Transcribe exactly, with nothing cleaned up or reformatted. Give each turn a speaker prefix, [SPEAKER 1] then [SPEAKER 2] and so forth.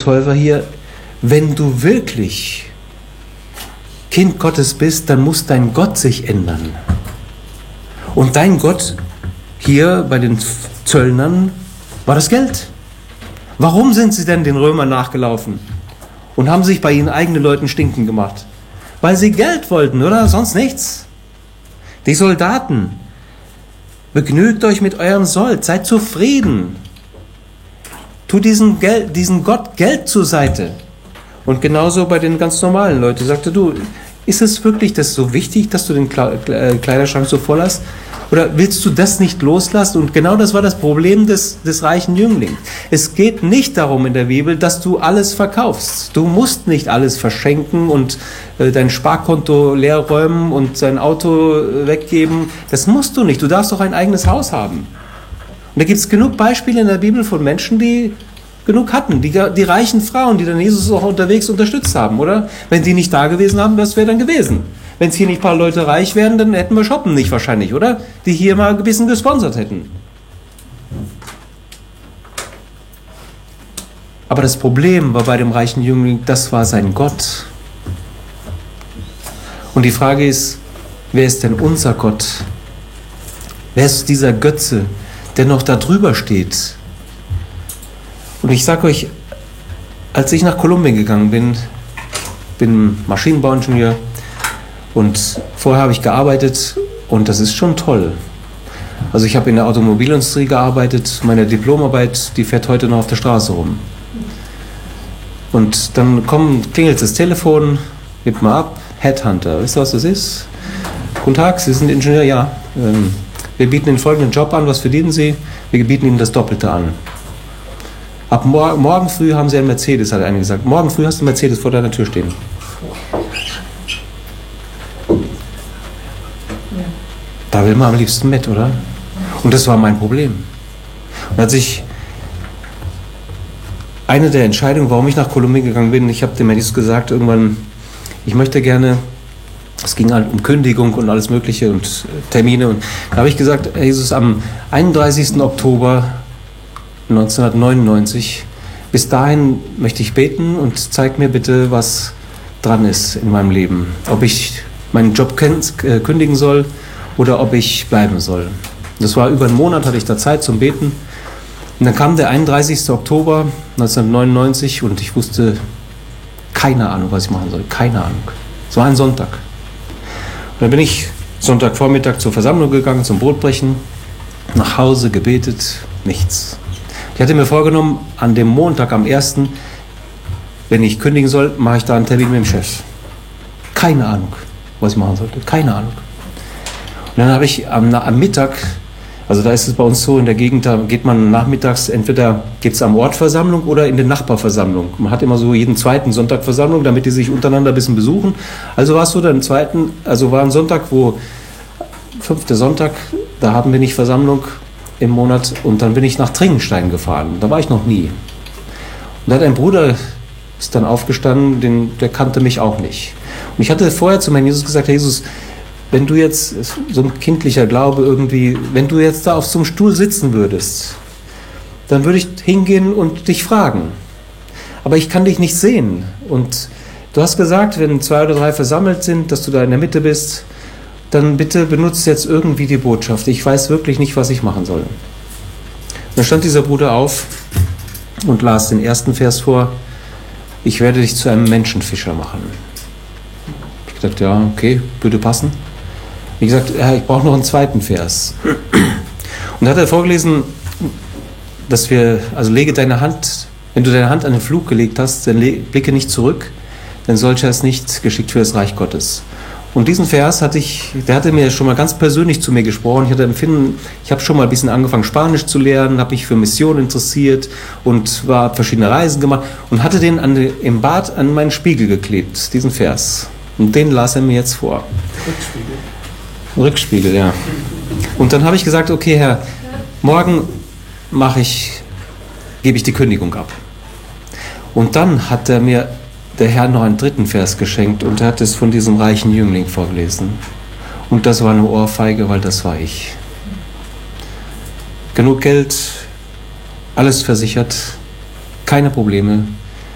[SPEAKER 1] Täufer hier, wenn du wirklich Kind Gottes bist, dann muss dein Gott sich ändern. Und dein Gott hier bei den Zöllnern war das Geld. Warum sind sie denn den Römern nachgelaufen und haben sich bei ihren eigenen Leuten stinken gemacht? Weil sie Geld wollten, oder? Sonst nichts. Die Soldaten, begnügt euch mit eurem Sold, seid zufrieden. Tu diesen, Geld, diesen Gott Geld zur Seite. Und genauso bei den ganz normalen Leuten. Sagte du, ist es wirklich das so wichtig, dass du den Kleiderschrank so voll hast? Oder willst du das nicht loslassen? Und genau das war das Problem des, des reichen Jünglings. Es geht nicht darum in der Bibel, dass du alles verkaufst. Du musst nicht alles verschenken und äh, dein Sparkonto leer räumen und dein Auto weggeben. Das musst du nicht. Du darfst doch ein eigenes Haus haben. Und da gibt es genug Beispiele in der Bibel von Menschen, die genug hatten. Die, die reichen Frauen, die dann Jesus auch unterwegs unterstützt haben, oder? Wenn die nicht da gewesen haben, was wäre dann gewesen? Wenn es hier nicht ein paar Leute reich wären, dann hätten wir Shoppen nicht wahrscheinlich, oder? Die hier mal ein bisschen gesponsert hätten. Aber das Problem war bei dem reichen Jüngling, das war sein Gott. Und die Frage ist, wer ist denn unser Gott? Wer ist dieser Götze, der noch da drüber steht? Und ich sage euch, als ich nach Kolumbien gegangen bin, bin Maschinenbauingenieur, und vorher habe ich gearbeitet und das ist schon toll. Also ich habe in der Automobilindustrie gearbeitet, meine Diplomarbeit, die fährt heute noch auf der Straße rum. Und dann kommt, klingelt das Telefon, gibt mal ab, Headhunter, wisst ihr, was das ist? Guten Tag, Sie sind Ingenieur, ja. Ähm, wir bieten Ihnen folgenden Job an, was verdienen Sie? Wir bieten Ihnen das Doppelte an. Ab mor- morgen früh haben Sie einen Mercedes, hat einer gesagt. Morgen früh hast du einen Mercedes vor deiner Tür stehen. Da will man am liebsten mit, oder? Und das war mein Problem. Und als ich eine der Entscheidungen, warum ich nach Kolumbien gegangen bin, ich habe dem Jesus gesagt, irgendwann, ich möchte gerne, es ging halt um Kündigung und alles Mögliche und Termine. Und da habe ich gesagt, Jesus, am einunddreißigsten Oktober neunzehnhundertneunundneunzig, bis dahin möchte ich beten und zeig mir bitte, was dran ist in meinem Leben. Ob ich meinen Job kündigen soll oder ob ich bleiben soll. Das war über einen Monat, hatte ich da Zeit zum Beten. Und dann kam der einunddreißigste Oktober neunzehnhundertneunundneunzig und ich wusste keine Ahnung, was ich machen soll. Keine Ahnung. Es war ein Sonntag. Und dann bin ich Sonntagvormittag zur Versammlung gegangen, zum Brotbrechen, nach Hause gebetet, nichts. Ich hatte mir vorgenommen, an dem Montag, am ersten, wenn ich kündigen soll, mache ich da einen Termin mit dem Chef. Keine Ahnung, was ich machen sollte. Keine Ahnung. Und dann habe ich am, am Mittag, also da ist es bei uns so in der Gegend, da geht man nachmittags, entweder geht es am Ort Versammlung oder in der Nachbarversammlung. Man hat immer so jeden zweiten Sonntag Versammlung, damit die sich untereinander ein bisschen besuchen. Also war es so, dann zweiten, also war ein Sonntag, wo, fünfter Sonntag, da hatten wir nicht Versammlung im Monat und dann bin ich nach Tringenstein gefahren. Da war ich noch nie. Und da hat ein Bruder, ist dann aufgestanden, den, der kannte mich auch nicht. Und ich hatte vorher zu meinem Jesus gesagt, Herr Jesus, wenn du jetzt, so ein kindlicher Glaube irgendwie, wenn du jetzt da auf so einem Stuhl sitzen würdest, dann würde ich hingehen und dich fragen. Aber ich kann dich nicht sehen. Und du hast gesagt, wenn zwei oder drei versammelt sind, dass du da in der Mitte bist, dann bitte benutzt jetzt irgendwie die Botschaft. Ich weiß wirklich nicht, was ich machen soll. Dann stand dieser Bruder auf und las den ersten Vers vor. Ich werde dich zu einem Menschenfischer machen. Ich habe gesagt, ja, okay, würde passen. Wie gesagt, ja, ich brauche noch einen zweiten Vers. Und da hat er vorgelesen, dass wir, also lege deine Hand, wenn du deine Hand an den Flug gelegt hast, dann blicke nicht zurück, denn solcher ist nicht geschickt für das Reich Gottes. Und diesen Vers hatte ich, der hatte mir schon mal ganz persönlich zu mir gesprochen. Ich hatte empfinden, ich habe schon mal ein bisschen angefangen Spanisch zu lernen, habe mich für Mission interessiert und war verschiedene Reisen gemacht und hatte den an, im Bad an meinen Spiegel geklebt, diesen Vers. Und den las er mir jetzt vor. Rückspiegel. Rückspiegel, ja. Und dann habe ich gesagt, okay, Herr, morgen mache ich, gebe ich die Kündigung ab. Und dann hat er mir der Herr noch einen dritten Vers geschenkt und er hat es von diesem reichen Jüngling vorgelesen. Und das war eine Ohrfeige, weil das war ich. Genug Geld, alles versichert, keine Probleme,